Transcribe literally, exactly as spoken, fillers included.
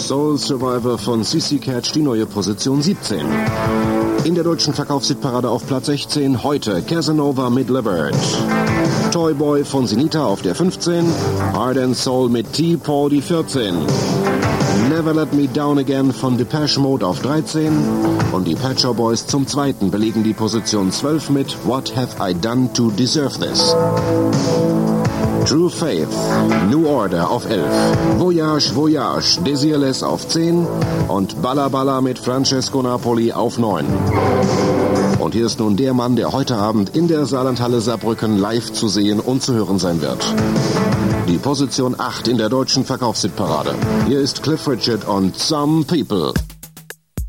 Soul Survivor von C C Catch die neue Position siebzehn. In der deutschen Verkaufshitparade auf Platz sechzehn heute Casanova mit Libert. Toy Boy von Sinita auf der fünfzehn. Heart and Soul mit T-Paul die vierzehn. Never Let Me Down Again von Depeche Mode auf dreizehn. Und die Pet Shop Boys zum zweiten belegen die Position zwölf mit What Have I Done to Deserve This? True Faith, New Order auf elf. Voyage, Voyage, Desireless auf zehn. Und Balla Balla mit Francesco Napoli auf neun. Und hier ist nun der Mann, der heute Abend in der Saarlandhalle Saarbrücken live zu sehen und zu hören sein wird. Die Position acht in der deutschen Verkaufshitparade. Hier ist Cliff Richard und Some People.